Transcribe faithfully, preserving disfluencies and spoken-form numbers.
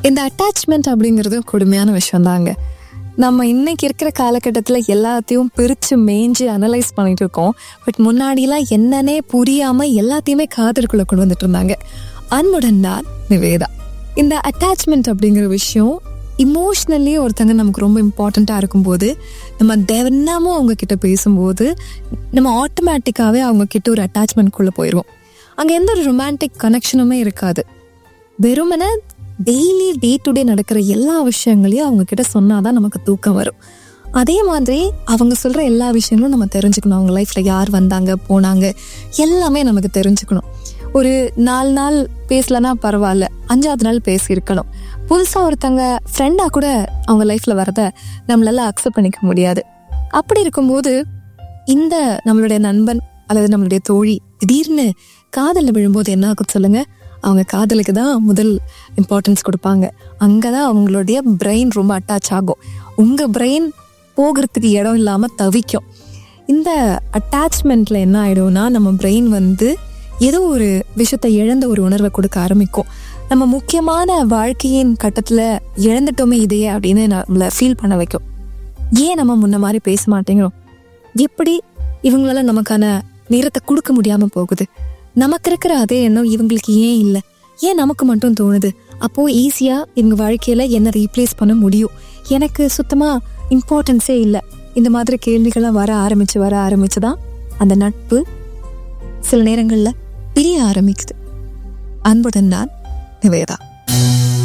இந்த அட்டாச்மெண்ட் அப்படிங்கிறது கொடுமையான விஷயம் தாங்க. நம்ம இன்னைக்கு இருக்கிற காலகட்டத்தில் எல்லாத்தையும் பிரித்து மேய்ஞ்சி அனலைஸ் பண்ணிட்டு இருக்கோம். பட் முன்னாடிலாம் என்னன்னே புரியாமல் எல்லாத்தையுமே காதலுக்குள்ளே கொண்டு வந்துட்டு இருந்தாங்க. அன்புடன் நான் நிவேதா. இந்த அட்டாச்மெண்ட் அப்படிங்கிற விஷயம் இமோஷ்னலி ஒருத்தங்க நமக்கு ரொம்ப இம்பார்ட்டண்ட்டாக இருக்கும்போது, நம்ம தினமும் அவங்க கிட்ட பேசும்போது நம்ம ஆட்டோமேட்டிக்காகவே அவங்க கிட்ட ஒரு அட்டாச்மெண்ட்குள்ளே போயிடுவோம். அங்கே எந்த ஒரு ரொமான்டிக் கனெக்ஷனுமே இருக்காது. வெறுமனே டெய்லி டே டு டே நடக்கிற எல்லா விஷயங்களையும் அவங்க கிட்ட சொன்னாதான் நமக்கு தூக்கம் வரும். அதே மாதிரி அவங்க சொல்கிற எல்லா விஷயங்களும் நம்ம தெரிஞ்சுக்கணும். அவங்க லைஃப்பில் யார் வந்தாங்க போனாங்க எல்லாமே நமக்கு தெரிஞ்சுக்கணும். ஒரு நாலு நாள் பேசலன்னா பரவாயில்ல, அஞ்சாவது நாள் பேசியிருக்கணும். புதுசாக ஒருத்தங்க ஃப்ரெண்டாக கூட அவங்க லைஃப்பில் வரத நம்மளால அக்செப்ட் பண்ணிக்க முடியாது. அப்படி இருக்கும்போது இந்த நம்மளுடைய நண்பன் அல்லது நம்மளுடைய தோழி திடீர்னு காதலில் விழும்போது என்ன ஆகும் சொல்லுங்க? அவங்க காதலுக்கு தான் முதல் இம்பார்ட்டன்ஸ் கொடுப்பாங்க. அங்கே தான் அவங்களுடைய பிரெயின் ரொம்ப அட்டாச் ஆகும். உங்கள் பிரெயின் போகிறதுக்கு இடம் இல்லாமல் தவிக்கும். இந்த அட்டாச்மெண்ட்டில் என்ன ஆகிடும்னா, நம்ம பிரெயின் வந்து ஏதோ ஒரு விஷயத்தை இழந்த ஒரு உணர்வை கொடுக்க ஆரம்பிக்கும். நம்ம முக்கியமான வாழ்க்கையின் கட்டத்தில் இழந்துட்டோமே இதையே அப்படின்னு நம்மளை ஃபீல் பண்ண வைக்கும். ஏன் நம்ம முன்ன மாதிரி பேச மாட்டேங்கிறோம்? எப்படி இவங்களால நமக்கான நேரத்தை கொடுக்க முடியாமல் போகுது? நமக்கு இருக்கிற அதே எண்ணம் இவங்களுக்கு ஏன் இல்லை? ஏன் நமக்கு மட்டும் தோணுது? அப்போது ஈஸியாக இவங்க வாழ்க்கையில் என்ன ரீப்ளேஸ் பண்ண முடியும்? எனக்கு சுத்தமாக இம்பார்ட்டன்ஸே இல்லை. இந்த மாதிரி கேள்விகள்லாம் வர ஆரம்பித்து வர ஆரம்பித்து தான் அந்த நட்பு சில நேரங்களில் பிரிய ஆரம்பிக்குது. அன்புடன் நான் நிவேதா.